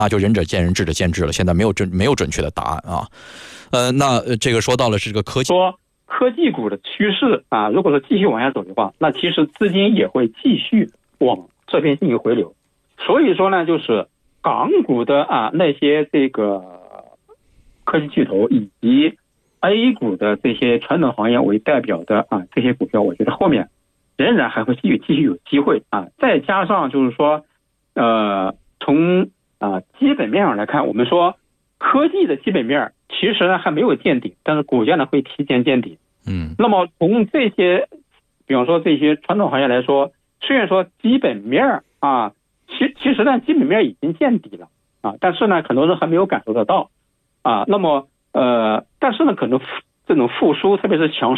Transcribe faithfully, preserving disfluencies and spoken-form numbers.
那就仁者见仁，智者见智了。现在没有准没有准确的答案啊。呃，那这个说到了这个科技， 说科技股的趋势啊，如果说继续往下走的话，那其实资金也会继续往这边进行回流。所以说呢，就是港股的啊那些这个科技巨头以及 A 股的这些传统行业为代表的啊这些股票，我觉得后面仍然还会继续继续有机会啊。再加上就是说，呃，从啊基本面上来看，我们说科技的基本面其实呢还没有见顶，但是股价呢会提前见顶。 嗯， 那么从这些，比方说这些传统行业来说，虽然说基本面啊，其其实呢基本面已经见底了啊，但是呢很多人还没有感受得到啊。那么呃，但是呢可能这种复苏，特别是强